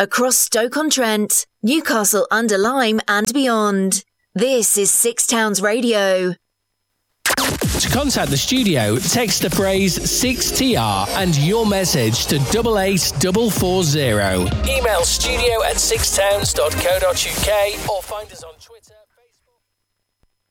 across Stoke-on-Trent, Newcastle-under-Lyme and beyond. This is Six Towns Radio. To contact the studio, text the phrase 6TR and your message to 88440. Email studio@sixtowns.co.uk or find us on Twitter.